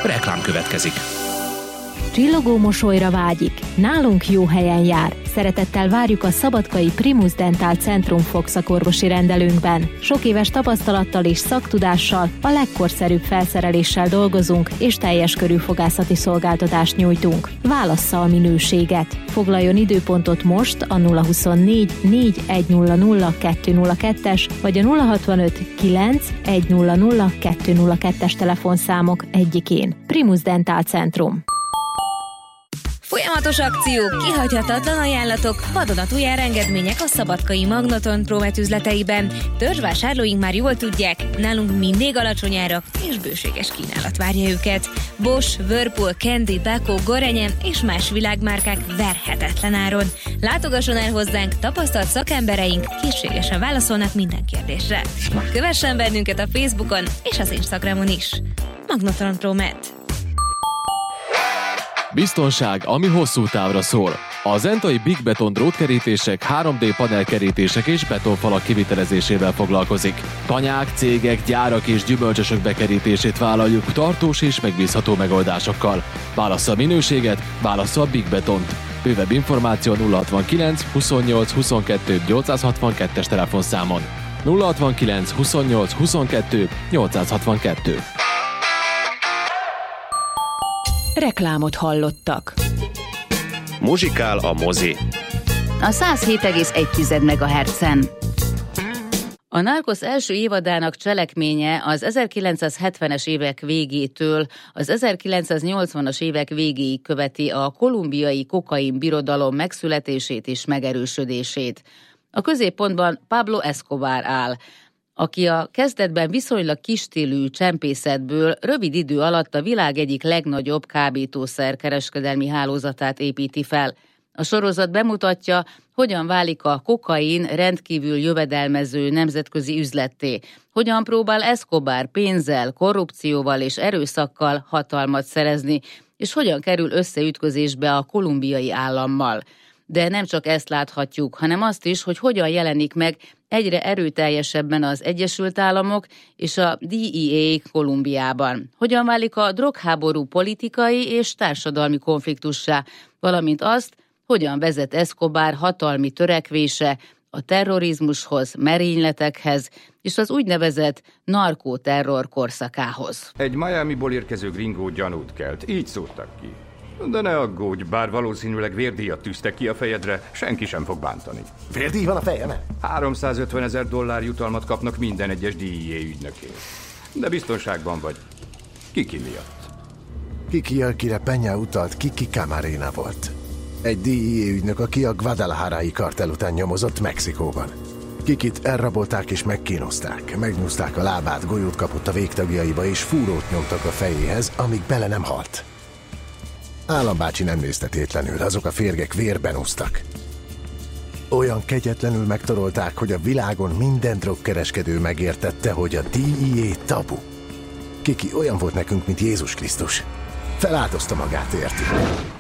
Reklám következik. Csillogó mosolyra vágyik, nálunk jó helyen jár. Szeretettel várjuk a szabadkai Primus Dental Centrum fogszakorvosi rendelőnkben. Sok éves tapasztalattal és szaktudással, a legkorszerűbb felszereléssel dolgozunk, és teljes körű fogászati szolgáltatást nyújtunk. Válassza a minőséget. Foglaljon időpontot most a 024 4100 202-es vagy a 065 9 100 202-es telefonszámok egyikén. Primus Dental Centrum. Folyamatos akciók, kihagyhatatlan ajánlatok, vadonatúj árengedmények a szabadkai Magnaton Promet üzleteiben. Törzsvásárlóink már jól tudják, nálunk mindig alacsony árak és bőséges kínálat várja őket. Bosch, Whirlpool, Candy, Beko, Gorenje és más világmárkák verhetetlen áron. Látogasson el hozzánk, tapasztalt szakembereink készségesen válaszolnak minden kérdésre. Kövessen bennünket a Facebookon és az Instagramon is. Magnaton Promet. Biztonság, ami hosszú távra szól. A zentai Big Beton drótkerítések, 3D panelkerítések és betonfalak kivitelezésével foglalkozik. Tanyák, cégek, gyárak és gyümölcsösök bekerítését vállaljuk tartós és megbízható megoldásokkal. Válassza a minőséget, válassza a Big Betont. Bővebb információ 069 28 22 862-es telefonszámon. 069 28 22 862. Reklámot hallottak. Muzsikál a mozi. A 107,1 MHz-en. A Narcos első évadának cselekménye az 1970-es évek végétől az 1980-as évek végéig követi a kolumbiai kokain birodalom megszületését és megerősödését. A középpontban Pablo Escobar áll, aki a kezdetben viszonylag kisstílű csempészetből rövid idő alatt a világ egyik legnagyobb kábítószer kereskedelmi hálózatát építi fel. A sorozat bemutatja, hogyan válik a kokain rendkívül jövedelmező nemzetközi üzletté, hogyan próbál Escobar pénzzel, korrupcióval és erőszakkal hatalmat szerezni, és hogyan kerül összeütközésbe a kolumbiai állammal. De nem csak ezt láthatjuk, hanem azt is, hogy hogyan jelenik meg egyre erőteljesebben az Egyesült Államok és a DEA Kolumbiában. Hogyan válik a drogháború politikai és társadalmi konfliktussá, valamint azt, hogyan vezet Escobar hatalmi törekvése a terrorizmushoz, merényletekhez és az úgynevezett narkóterror korszakához. Egy Miamiból érkező gringó gyanút kelt, így szúrtak ki. De ne aggódj, bár valószínűleg vérdíjat tűztek ki a fejedre, senki sem fog bántani. Vérdíj van a fejemen? $350 000 jutalmat kapnak minden egyes DEA ügynökért. De biztonságban vagy. Kiki miatt. Kiki, akire Peña utalt, Kiki Camarena volt. Egy DEA ügynök, aki a Guadalajara-i kartel után nyomozott Mexikóban. Kikit elrabolták és megkínozták. Megnyúzták a lábát, golyót kapott a végtagjaiba és fúrót nyomtak a fejéhez, amíg bele nem halt. Állambácsi nem nézte tétlenül, azok a férgek vérben úsztak. Olyan kegyetlenül megtorolták, hogy a világon minden drogkereskedő megértette, hogy a DEA tabu. Kiki olyan volt nekünk, mint Jézus Krisztus. Feláldozta magát értük.